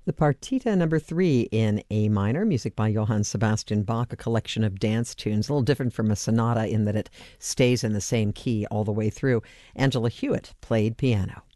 The Partita number 3 in A minor, music by Johann Sebastian Bach, a collection of dance tunes, a little different from a sonata in that it stays in the same key all the way through. Angela Hewitt played piano.